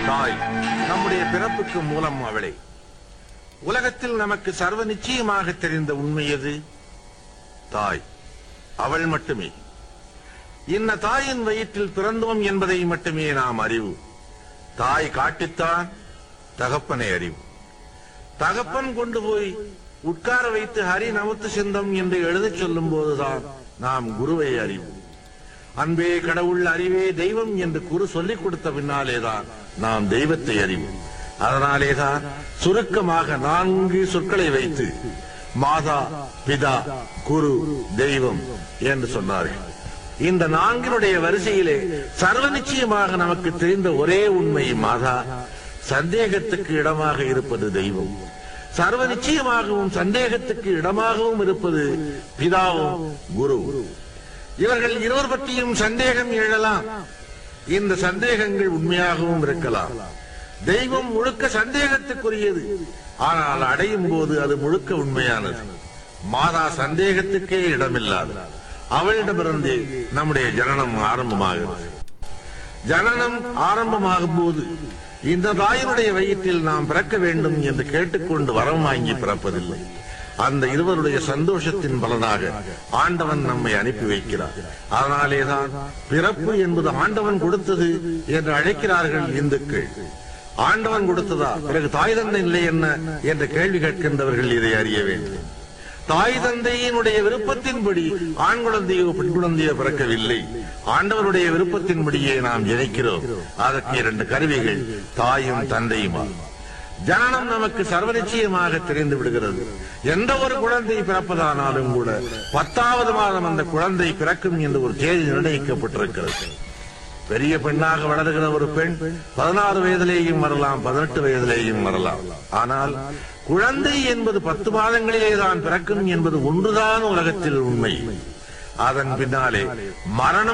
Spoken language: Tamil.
தாய் நம்முடைய பிறப்புக்கு மூலம் அவளே. உலகத்தில் நமக்கு சர்வ நிச்சயமாக தெரிந்த உண்மை எது? தாய், அவள் மட்டுமே. இன்ன தாயின் வயிற்றில் பிறந்தோம் என்பதை மட்டுமே நாம் அறிவு. தாய் காட்டித்தான் தகப்பனை அறிவு. தகப்பன் கொண்டு போய் உட்கார வைத்து ஹரி நமத்து சிந்தம் என்று எழுதச் சொல்லும் போதுதான் நாம் குருவை அறிவு. அன்பே கடவுள், அறிவே தெய்வம் என்று குரு சொல்லிக் கொடுத்த பின்னாலேதான் நாம் தெய்வத்தை அறிவோம். அதனாலேதான் சுருக்கமாக 4 சொற்களை வைத்து மாதா, பிதா, குரு, தெய்வம் என்று சொன்னார்கள். இந்த 4 வரிசையிலே சர்வ நிச்சயமாக நமக்கு தெரிந்த ஒரே உண்மை மாதா, சந்தேகத்துக்கு இடமாக இருப்பது தெய்வம். சர்வ நிச்சயமாகவும் சந்தேகத்துக்கு இடமாகவும் இருப்பது பிதாவும் குரு. இவர்கள் இருவர் பற்றியும் சந்தேகம் எழலாம். இந்த சந்தேகங்கள் உண்மையாகவும் இருக்கலாம். தெய்வம் முழுக்க சந்தேகத்துக்குரியது, ஆனால் அடையும் போது அது முழுக்க உண்மையானது. மாதா சந்தேகத்துக்கே இடமில்லாது. அவளிடமிருந்தே நம்முடைய ஜனனம் ஆரம்பமாகிறது. ஜனனம் ஆரம்பமாகும் போது இந்த தாயினுடைய வயிற்றில் நாம் பிறக்க வேண்டும் என்று கேட்டுக்கொண்டு வரம் வாங்கி பிறப்பதில்லை. அந்த இருவருடைய சந்தோஷத்தின் பலனாக ஆண்டவன் நம்மை அனுப்பி வைக்கிறார். அதனாலேதான் பிறப்பு என்பது ஆண்டவன் கொடுத்தது என்று அழைக்கிறார்கள் இந்துக்கள். ஆண்டவன் கொடுத்ததா, பிறகு தாய் தந்தை இல்லை என்ன என்ற கேள்வி கேட்கின்றவர்கள் இதை அறிய வேண்டும். தாய் தந்தையினுடைய விருப்பத்தின்படி ஆண் குழந்தையோ பெண் குழந்தையோ பிறக்கவில்லை. ஆண்டவருடைய விருப்பத்தின்படியே நாம் ஜனிக்கிறோம். அதற்கு 2 கருவிகள், தாயும் தந்தையுமா. ஜனனம் நமக்கு சர்வ நிச்சயமாக தெரிந்து விடுகிறது. எந்த ஒரு குழந்தை பிறப்பதானாலும் கூட 10வது மாதம் அந்த குழந்தை பிறக்கும் என்று ஒரு தேதி நிர்ணயிக்கப்பட்டிருக்கிறது. பெரிய பெண்ணாக வளர்கிற ஒரு பெண் 16 வயதிலேயும் வரலாம், 18 வயதிலேயும் வரலாம். ஆனால் குழந்தை என்பது 10 மாதங்களிலே தான் பிறக்கும் என்பது ஒன்றுதான் உலகத்தில் உண்மை. அதன் பின்னாலே மரணம்